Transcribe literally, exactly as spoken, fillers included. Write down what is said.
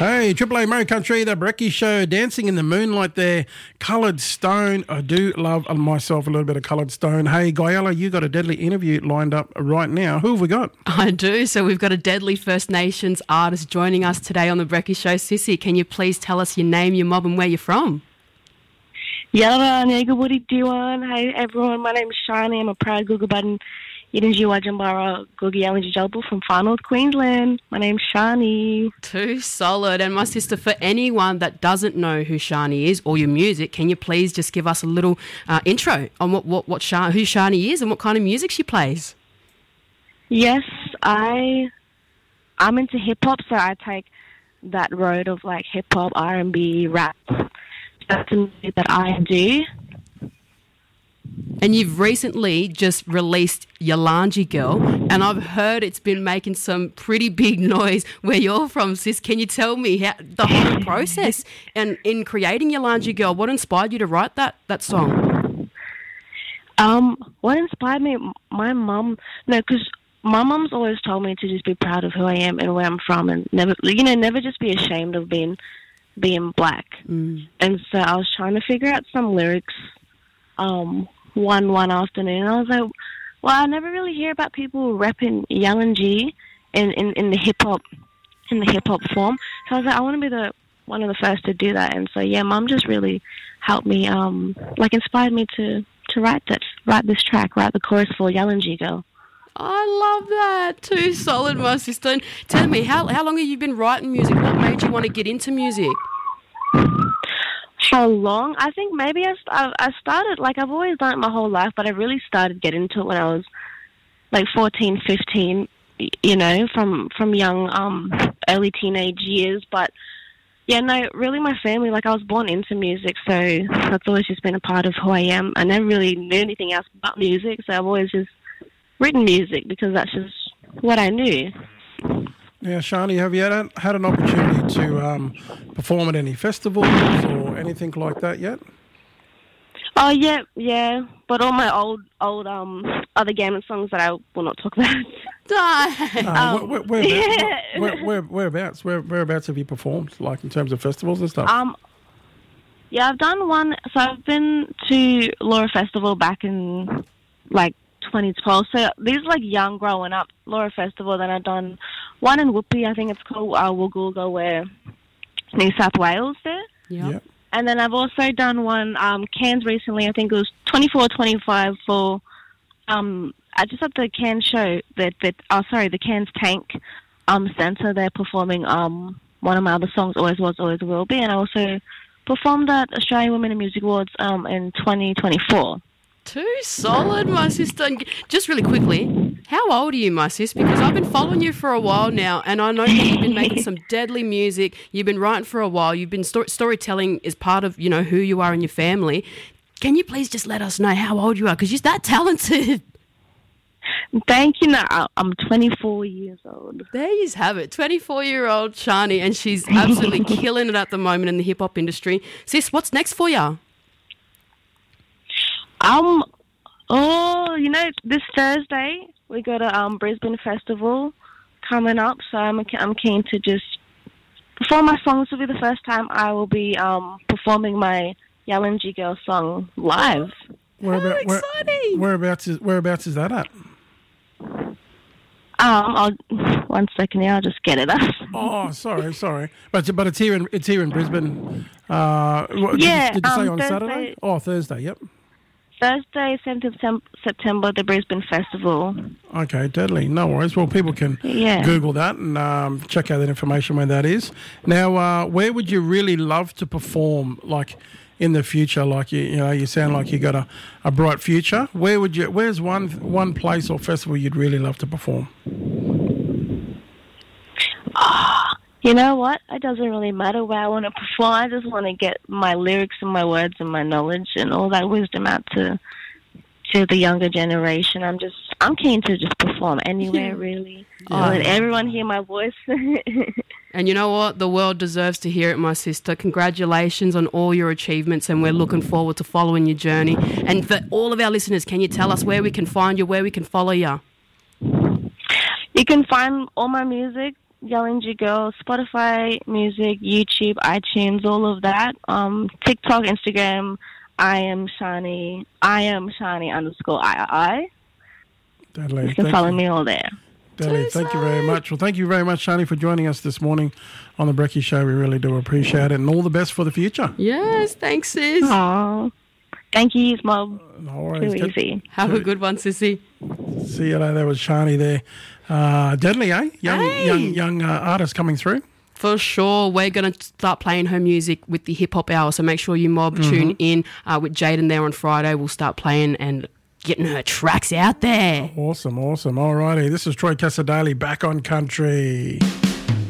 Hey, Triple A Murray Country, the Brekkie Show, dancing in the moonlight there. Coloured Stone. I do love myself a little bit of Coloured Stone. Hey, Guyella, you got a deadly interview lined up right now. Who have we got? I do. So we've got a deadly First Nations artist joining us today on the Brekkie Show. Sissy, can you please tell us your name, your mob, and where you're from? Yalla, nigga, what you doing? Hey, everyone, my name is Shani. I'm a proud Google button. Yidinji Wajambara, Googie Yallinji Jalbu from Far North Queensland. My name's Shani. Too solid. And my sister, for anyone that doesn't know who Shani is or your music, can you please just give us a little uh, intro on what, what, what Shani, who Shani is and what kind of music she plays? Yes, I, I'm into hip-hop, so I take that road of, like, hip-hop, R and B, rap. That's the music that I do. And you've recently just released Yalanji Girl, and I've heard it's been making some pretty big noise where you're from, sis. Can you tell me how, the whole process and in creating Yalanji Girl, what inspired you to write that, that song? Um, what inspired me? My mum, no, because my mum's always told me to just be proud of who I am and where I'm from, and never, you know, never just be ashamed of being being black. Mm. And so I was trying to figure out some lyrics. Um. One one afternoon, and I was like, well, I never really hear about people rapping Yalanji in, in, in the hip hop in the hip hop form. So I was like, I want to be the one of the first to do that. And so yeah, Mum just really helped me, um, like inspired me to, to write that, write this track, write the chorus for Yalanji Girl. I love that. Too solid, my sister. And tell me, how how long have you been writing music? What made you want to get into music? How long? I think maybe I, st- I started, like I've always done it my whole life, but I really started getting into it when I was like fourteen, fifteen, you know, from, from young, um, early teenage years. But yeah, no, really my family, like I was born into music, so that's always just been a part of who I am. I never really knew anything else about music, so I've always just written music because that's just what I knew. Yeah, Shani, have you had, had an opportunity to um, perform at any festivals or anything like that yet? Oh, yeah, yeah. But all my old, old um, other gaming songs that I will not talk about. uh, um, where, where, whereabouts, yeah. where, where, whereabouts, where, whereabouts have you performed, like in terms of festivals and stuff? Um, yeah, I've done one. So I've been to Laura Festival back in, like, twenty twelve. So these are like young growing up, Laura Festival. Then I've done one in Whoopi, I think it's called uh, Woolgoolga, where New South Wales there. Yeah. Yep. And then I've also done one um, Cairns recently. I think it was twenty-four, twenty-five for um, I just at the Cairns show that that oh sorry the Cairns Tank um Centre. They're performing um one of my other songs, Always Was, Always Will Be, and I also performed at Australian Women in Music Awards um in twenty twenty-four. Too solid, my sister. And just really quickly, how old are you, my sis? Because I've been following you for a while now, and I know that you've been making some deadly music. You've been writing for a while. You've been sto- storytelling is part of, you know, who you are in your family. Can you please just let us know how old you are? Because you're that talented. Thank you. Now I'm twenty-four years old. There you have it, twenty-four-year-old Shani, and she's absolutely killing it at the moment in the hip hop industry. Sis, what's next for you? Um, oh, you know, this Thursday we got a um, Brisbane Festival coming up, so I'm I'm keen to just perform my songs. This will be the first time I will be um, performing my Yalanji Girl song live. Where How about, exciting! Where, whereabouts is whereabouts is that at? Um, I'll one second here. I'll just get it up. Oh, sorry, sorry, but but it's here in it's here in Brisbane. Uh, what, yeah, did you, did you say um, on Thursday, Saturday? Oh, Thursday. Yep. Thursday, seventeenth of September, the Brisbane Festival. Okay, deadly. No worries. Well, people can yeah. Google that and um, check out that information when that is. Now, uh, where would you really love to perform, like in the future? Like you, you know, you sound like you got a, a bright future. Where would you? Where's one one place or festival you'd really love to perform? Ah. You know what? It doesn't really matter where I want to perform. I just want to get my lyrics and my words and my knowledge and all that wisdom out to to the younger generation. I'm just, I'm keen to just perform anywhere, really. Yeah. Let everyone hear my voice. And you know what? The world deserves to hear it, my sister. Congratulations on all your achievements, and we're looking forward to following your journey. And for all of our listeners, can you tell us where we can find you, where we can follow you? You can find all my music Yellinger Girl, Spotify, music, YouTube, iTunes, all of that. Um, TikTok, Instagram, I am Shani, I am Shani underscore I I I. Deadly. You can Thank follow you. me all there. Deadly. Thank you very much. Well, thank you very much, Shani, for joining us this morning on the Brekkie Show. We really do appreciate it, and all the best for the future. Yes, thanks, sis. Aww. Thank you, Mob. No worries. Too Good- easy. Have a good one, sissy. See you later. There was Shani there. Uh, Deadly, eh? Young, Hey. young, young uh, artist coming through. For sure, we're going to start playing her music with the Hip Hop Hour, so make sure you mob tune in uh, with Jaden there on Friday. We'll start playing and getting her tracks out there. Awesome, awesome. All righty. This is Troy Casadali back on country.